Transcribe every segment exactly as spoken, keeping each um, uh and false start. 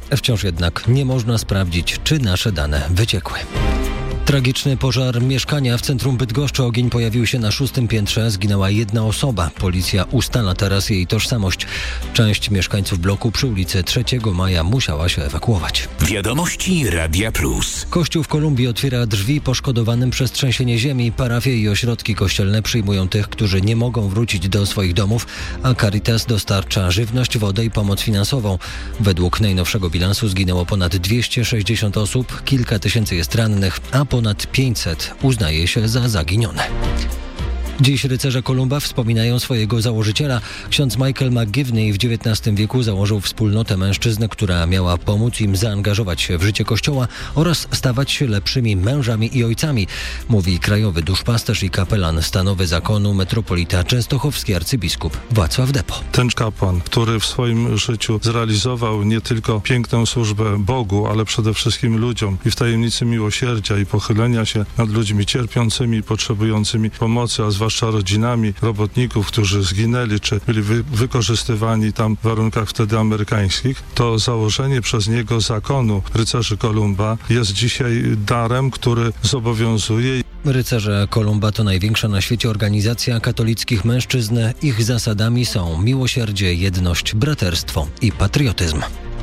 Wciąż jednak nie można sprawdzić, czy nasze dane wyciekły. Tragiczny pożar mieszkania w centrum Bydgoszczy. Ogień pojawił się na szóstym piętrze. Zginęła jedna osoba. Policja ustala teraz jej tożsamość. Część mieszkańców bloku przy ulicy trzeciego maja musiała się ewakuować. Wiadomości Radia Plus. Kościół w Kolumbii otwiera drzwi poszkodowanym przez trzęsienie ziemi. Parafie i ośrodki kościelne przyjmują tych, którzy nie mogą wrócić do swoich domów, a Caritas dostarcza żywność, wodę i pomoc finansową. Według najnowszego bilansu zginęło ponad dwieście sześćdziesiąt osób, kilka tysięcy jest rannych, a ponad pięćset uznaje się za zaginione. Dziś rycerze Kolumba wspominają swojego założyciela. Ksiądz Michael McGivney w dziewiętnastym wieku założył wspólnotę mężczyzn, która miała pomóc im zaangażować się w życie Kościoła oraz stawać się lepszymi mężami i ojcami, mówi krajowy duszpasterz i kapelan stanowy zakonu metropolita częstochowski arcybiskup Wacław Depo. Ten kapłan, który w swoim życiu zrealizował nie tylko piękną służbę Bogu, ale przede wszystkim ludziom i w tajemnicy miłosierdzia i pochylenia się nad ludźmi cierpiącymi i potrzebującymi pomocy, a zwłaszcza zwłaszcza rodzinami robotników, którzy zginęli, czy byli wy- wykorzystywani tam w warunkach wtedy amerykańskich, to założenie przez niego zakonu rycerzy Kolumba jest dzisiaj darem, który zobowiązuje. Rycerze Kolumba to największa na świecie organizacja katolickich mężczyzn. Ich zasadami są miłosierdzie, jedność, braterstwo i patriotyzm.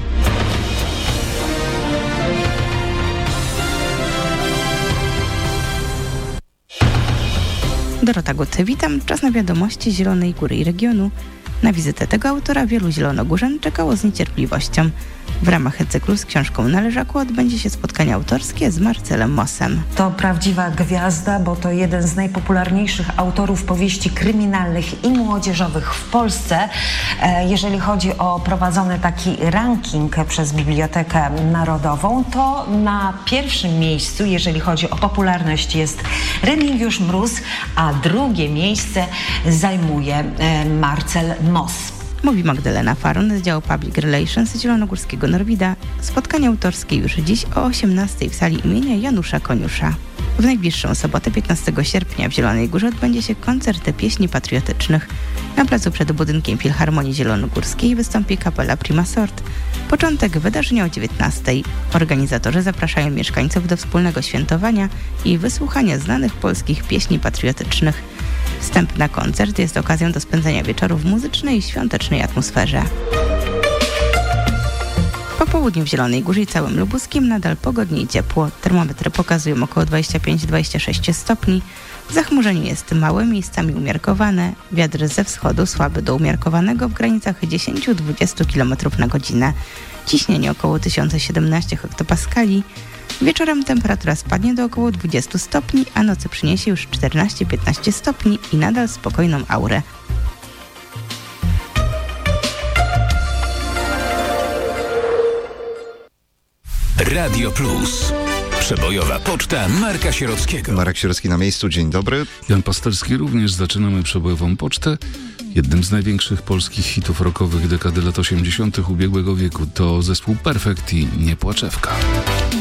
Dorota Gut, witam. Czas na wiadomości Zielonej Góry i regionu. Na wizytę tego autora wielu zielonogórzan czekało z niecierpliwością. W ramach cyklu z książką na leżaku odbędzie się spotkanie autorskie z Marcelem Mossem. To prawdziwa gwiazda, bo to jeden z najpopularniejszych autorów powieści kryminalnych i młodzieżowych w Polsce. Jeżeli chodzi o prowadzony taki ranking przez Bibliotekę Narodową, to na pierwszym miejscu, jeżeli chodzi o popularność, jest Remigiusz Mróz, a drugie miejsce zajmuje Marcel Moss. Mówi Magdalena Farun z działu Public Relations Zielonogórskiego Norwida. Spotkanie autorskie już dziś o osiemnastej w sali imienia Janusza Koniusza. W najbliższą sobotę, piętnastego sierpnia, w Zielonej Górze odbędzie się koncert pieśni patriotycznych. Na placu przed budynkiem Filharmonii Zielonogórskiej wystąpi kapela Prima Sort. Początek wydarzenia o dziewiętnastej. Organizatorzy zapraszają mieszkańców do wspólnego świętowania i wysłuchania znanych polskich pieśni patriotycznych. Wstęp na koncert jest okazją do spędzania wieczoru w muzycznej i świątecznej atmosferze. Po południu w Zielonej Górze i całym Lubuskiem nadal pogodnie i ciepło. Termometry pokazują około dwadzieścia pięć do dwudziestu sześciu stopni. Zachmurzenie jest małe, miejscami umiarkowane. Wiatr ze wschodu słaby do umiarkowanego w granicach dziesięć do dwudziestu kilometrów na godzinę. Ciśnienie około tysiąc siedemnaście hektopaskali. Wieczorem temperatura spadnie do około dwudziestu stopni, a nocy przyniesie już czternaście do piętnastu stopni i nadal spokojną aurę. Radio Plus. Przebojowa poczta Marka Sierockiego. Marek Sierocki na miejscu, dzień dobry. Jan Pasterski, również zaczynamy przebojową pocztę. Jednym z największych polskich hitów rockowych dekady lat osiemdziesiątych ubiegłego wieku to zespół Perfekt i Niepłaczewka.